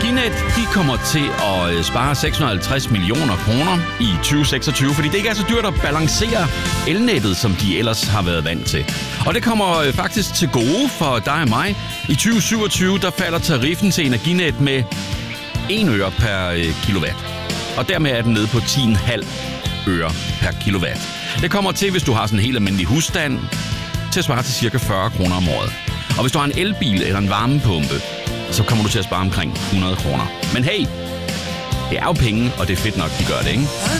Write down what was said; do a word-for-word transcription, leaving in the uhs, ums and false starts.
Energinet, de kommer til at spare seks hundrede og halvtreds millioner kroner i tyve seksogtyve, fordi det ikke er så dyrt at balancere elnettet, som de ellers har været vant til. Og det kommer faktisk til gode for dig og mig. I tyve syvogtyve, der falder tariffen til Energinet med en øre per kilowatt. Og dermed er den nede på ti komma fem øre per kilowatt. Det kommer til, hvis du har sådan en helt almindelig husstand, til at spare til cirka fyrre kroner om året. Og hvis du har en elbil eller en varmepumpe, så kommer du til at spare omkring hundrede kroner. Men hey, det er jo penge, og det er fedt nok, de gør det, ikke?